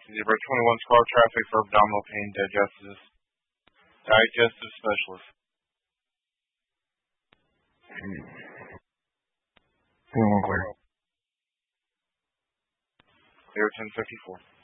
Zebra 21 car traffic for abdominal pain digestive specialist. Anyone clear? Clear 1054.